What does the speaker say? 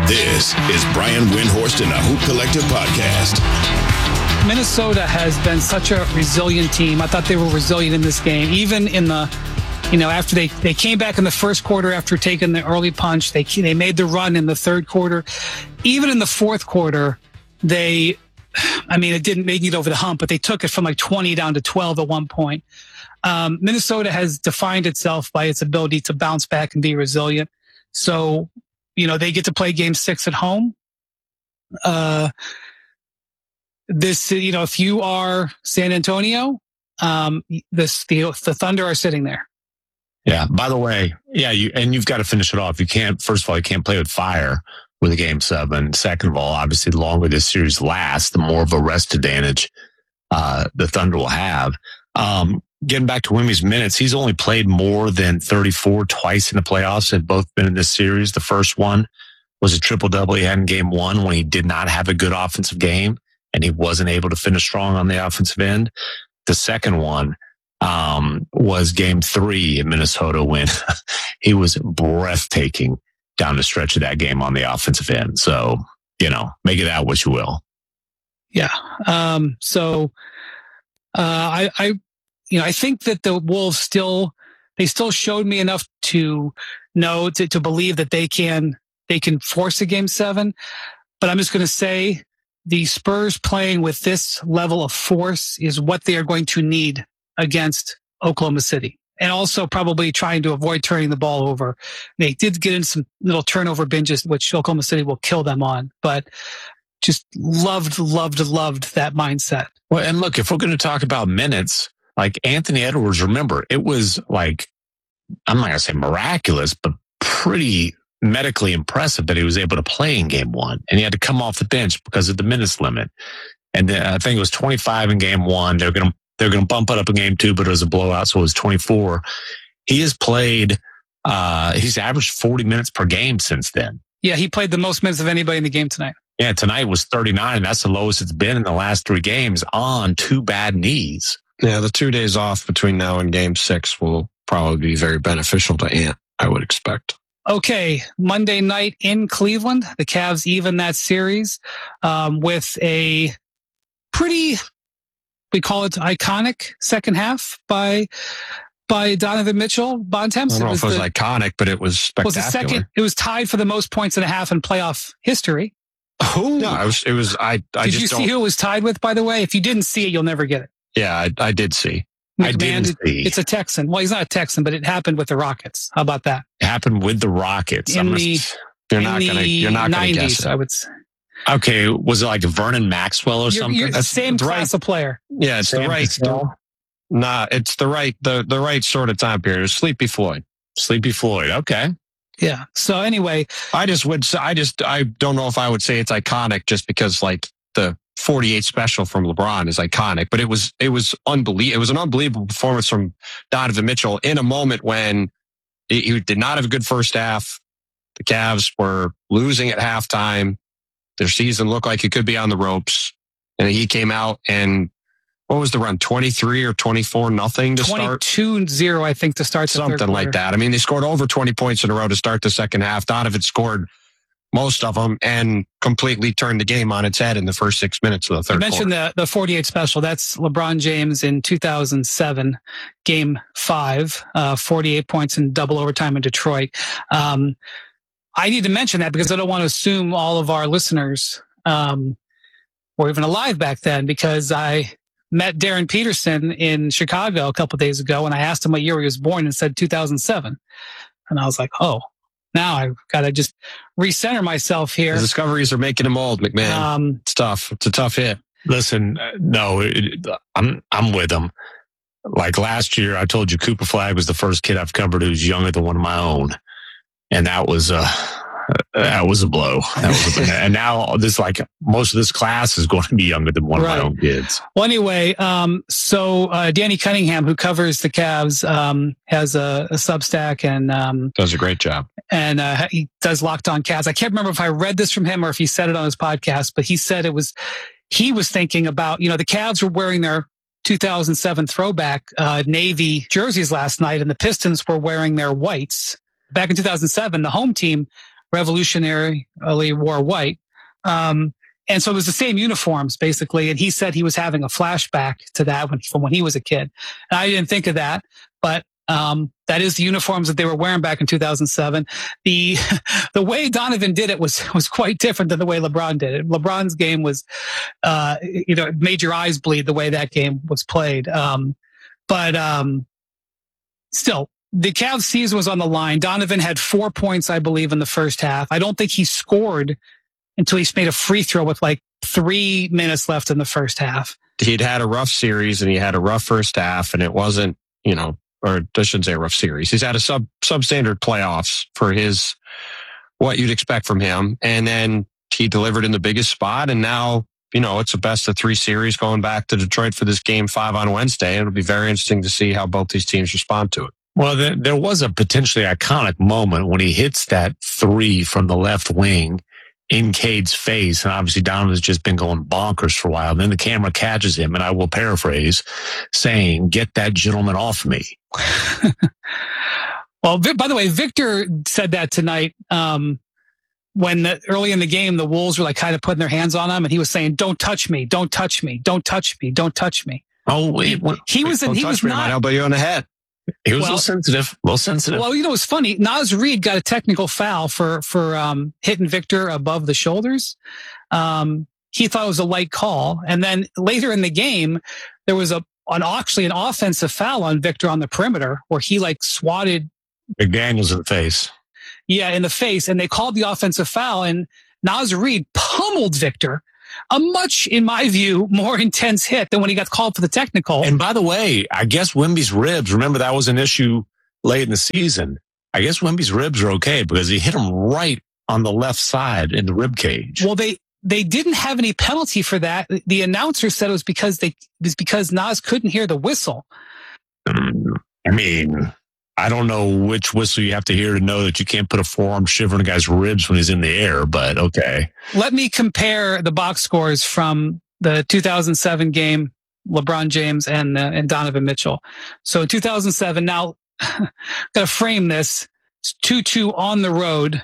This is Brian Windhorst and the Hoop Collective podcast. Minnesota has been such a resilient team. I thought they were resilient in this game, even in the, after they came back in the first quarter after taking the early punch. They made the run in the third quarter. Even in the fourth quarter, it didn't make it over the hump, but they took it from like 20 down to 12 at one point. Minnesota has defined itself by its ability to bounce back and be resilient. So, they get to play game 6 at home. If you are San Antonio, the Thunder are sitting there. Yeah. By the way, you've got to finish it off. You can't play with fire with a game 7. Second of all, obviously, the longer this series lasts, the more of a rest advantage the Thunder will have. Getting back to Wimmy's minutes, he's only played more than 34 twice in the playoffs. They've both been in this series. The first one was a triple-double he had in game 1 when he did not have a good offensive game and he wasn't able to finish strong on the offensive end. The second one was game 3 in Minnesota when he was breathtaking down the stretch of that game on the offensive end. So, make it out what you will. Yeah. I think that the Wolves still showed me enough to know to believe that they can force a game 7. But I'm just going to say the Spurs playing with this level of force is what they are going to need against Oklahoma City. And also probably trying to avoid turning the ball over. They did get in some little turnover binges, which Oklahoma City will kill them on. But just loved that mindset. Well, and look, if we're going to talk about minutes, like Anthony Edwards, remember, it was like, I'm not going to say miraculous, but pretty medically impressive that he was able to play in game 1. And he had to come off the bench because of the minutes limit. And I think it was 25 in game 1. They're going to bump it up in game 2, but it was a blowout, so it was 24. He has played, he's averaged 40 minutes per game since then. Yeah, he played the most minutes of anybody in the game tonight. Yeah, tonight was 39. That's the lowest it's been in the last 3 games on 2 bad knees. Yeah, the 2 days off between now and game 6 will probably be very beneficial to Ant, I would expect. Okay, Monday night in Cleveland, the Cavs even that series with a pretty, we call it iconic second half by Donovan Mitchell. Bontemps. I don't know if it was iconic, but it was spectacular. It was tied for the most points and a half in playoff history. Oh, no, it was. Did you see who it was tied with, by the way? If you didn't see it, you'll never get it. Yeah, I did see. I did see. It's a Texan. Well, he's not a Texan, but it happened with the Rockets. How about that? It happened with the Rockets. You're not going to guess it. I would say. Okay, was it like Vernon Maxwell or something? You're the same class of player. Yeah, it's the right sort of time period. It was Sleepy Floyd. Sleepy Floyd. Okay. Yeah. So anyway, I don't know if I would say it's iconic just because like the 48 special from LeBron is iconic, but it was unbelievable. It was an unbelievable performance from Donovan Mitchell in a moment when he did not have a good first half. The Cavs were losing at halftime. Their season looked like it could be on the ropes. And he came out and what was the run? 23 or 24-0 to start? 22-0, I think, to start the something like that. I mean, they scored over 20 points in a row to start the second half. Donovan scored most of them and completely turned the game on its head in the first 6 minutes of the third quarter. You mentioned the 48 special. That's LeBron James in 2007, game 5, 48 points in double overtime in Detroit. I need to mention that because I don't want to assume all of our listeners were even alive back then, because I met Darren Peterson in Chicago a couple of days ago and I asked him what year he was born and said 2007. And I was like, oh, now I've got to just recenter myself here. The discoveries are making him old, McMahon. It's tough. It's a tough hit. Listen, I'm with him. Like last year, I told you Cooper Flagg was the first kid I've covered who's younger than one of my own. And that was a blow. And now most of this class is going to be younger than one of my own kids. Well, anyway, so Danny Cunningham, who covers the Cavs, has a Substack and does a great job. And he does Locked On Cavs. I can't remember if I read this from him or if he said it on his podcast, but he said he was thinking about, the Cavs were wearing their 2007 throwback navy jerseys last night, and the Pistons were wearing their whites. Back in 2007, the home team revolutionarily wore white. And so it was the same uniforms basically. And he said he was having a flashback to that from when he was a kid. And I didn't think of that, but that is the uniforms that they were wearing back in 2007. The way Donovan did it was quite different than the way LeBron did it. LeBron's game was, it made your eyes bleed the way that game was played. But still, the Cavs season was on the line. Donovan had 4 points, I believe, in the first half. I don't think he scored until he made a free throw with like 3 minutes left in the first half. He'd had a rough series and he had a rough first half, and it wasn't, or I shouldn't say a rough series. He's had a substandard playoffs for what you'd expect from him. And then he delivered in the biggest spot. And now, it's a best of 3 series going back to Detroit for this game 5 on Wednesday. It'll be very interesting to see how both these teams respond to it. Well, there was a potentially iconic moment when he hits that 3 from the left wing in Cade's face. And obviously Donovan's just been going bonkers for a while. Then the camera catches him, and I will paraphrase, saying, "Get that gentleman off me." Well, by the way, Victor said that tonight when early in the game, the Wolves were like kind of putting their hands on him, and he was saying, "Don't touch me, don't touch me, don't touch me, don't touch me." Oh, wait, he was not. I might elbow you on the head. He was a little sensitive. Well, it was funny. Naz Reid got a technical foul for hitting Victor above the shoulders. He thought it was a light call, and then later in the game, there was actually an offensive foul on Victor on the perimeter where he like swatted McDaniels in the face. Yeah, in the face, and they called the offensive foul, and Naz Reid pummeled Victor. A much, in my view, more intense hit than when he got called for the technical. And by the way, I guess Wemby's ribs, remember that was an issue late in the season. I guess Wemby's ribs are okay because he hit him right on the left side in the rib cage. Well, they didn't have any penalty for that. The announcer said it was because Naz couldn't hear the whistle. I mean, I don't know which whistle you have to hear to know that you can't put a forearm shiver in a guy's ribs when he's in the air, but okay. Let me compare the box scores from the 2007 game, LeBron James and Donovan Mitchell. So in 2007, now got to frame this. It's 2-2 on the road